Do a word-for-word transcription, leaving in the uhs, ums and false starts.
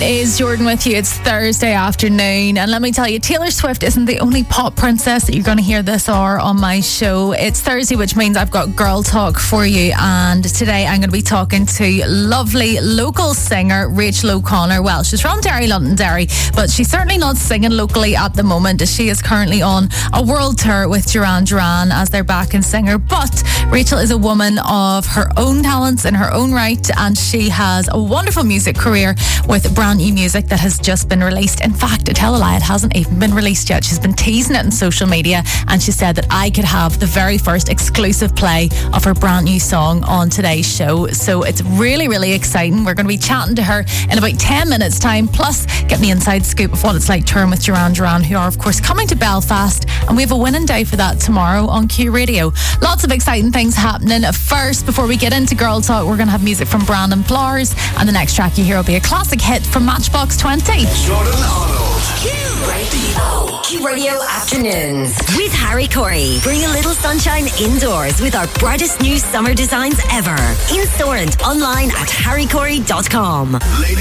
It is Jordan with you. It's Thursday afternoon, and let me tell you, Taylor Swift isn't the only pop princess that you're going to hear this hour on my show. It's Thursday, which means I've got girl talk for you, and today I'm going to be talking to lovely local singer Rachel O'Connor. Well, she's from Derry, Londonderry, but she's certainly not singing locally at the moment. She is currently on a world tour with Duran Duran as their backing singer, but Rachel is a woman of her own talents in her own right, and she has a wonderful music career with brand new music that has just been released. In fact, to tell a lie, it hasn't even been released yet. She's been teasing it on social media, and she said that I could have the very first exclusive play of her brand new song on today's show. So it's really, really exciting. We're going to be chatting to her in about ten minutes time, plus get the inside scoop of what it's like touring with Duran Duran, who are of course coming to Belfast, and we have a winning day for that tomorrow on Q Radio. Lots of exciting things happening. First, before we get into Girl Talk, we're going to have music from Brandon Flowers, and the next track you hear will be a classic hit from Matchbox twenty. Jordan Arnold. Q Radio. Q Radio Afternoons with Harry Corey. Bring a little sunshine indoors with our brightest new summer designs ever. In store and online at harry corey dot com. Ladies